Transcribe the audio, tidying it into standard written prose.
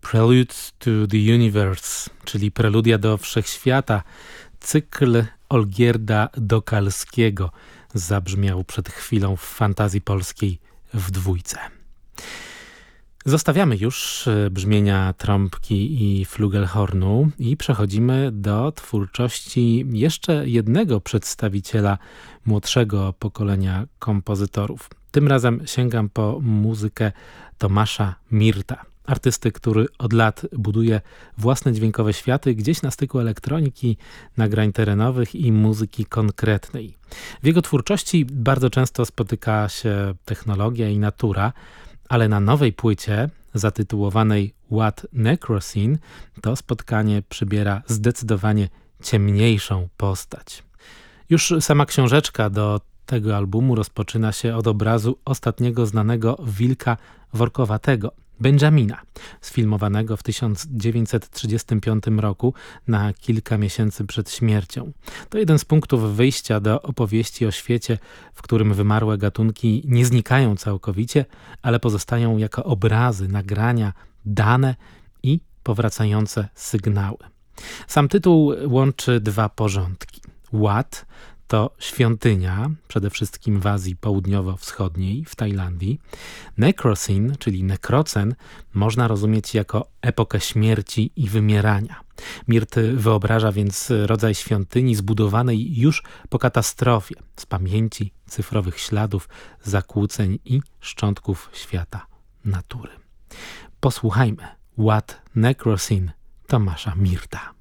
Prelude to the Universe, czyli preludia do wszechświata, cykl Olgierda Dokalskiego zabrzmiał przed chwilą w Fantazji Polskiej w dwójce. Zostawiamy już brzmienia trąbki i flugelhornu i przechodzimy do twórczości jeszcze jednego przedstawiciela młodszego pokolenia kompozytorów. Tym razem sięgam po muzykę Tomasza Mirta, artysty, który od lat buduje własne dźwiękowe światy gdzieś na styku elektroniki, nagrań terenowych i muzyki konkretnej. W jego twórczości bardzo często spotyka się technologia i natura, ale na nowej płycie zatytułowanej What Necroscene to spotkanie przybiera zdecydowanie ciemniejszą postać. Już sama książeczka do tego albumu rozpoczyna się od obrazu ostatniego znanego wilka workowatego, Benjamina, sfilmowanego w 1935 roku na kilka miesięcy przed śmiercią. To jeden z punktów wyjścia do opowieści o świecie, w którym wymarłe gatunki nie znikają całkowicie, ale pozostają jako obrazy, nagrania, dane i powracające sygnały. Sam tytuł łączy dwa porządki. Wat to świątynia, przede wszystkim w Azji Południowo-Wschodniej, w Tajlandii. Necrocene, czyli nekrocen, można rozumieć jako epokę śmierci i wymierania. Mirt wyobraża więc rodzaj świątyni zbudowanej już po katastrofie, z pamięci, cyfrowych śladów, zakłóceń i szczątków świata natury. Posłuchajmy What Necrocene Tomasza Mirta.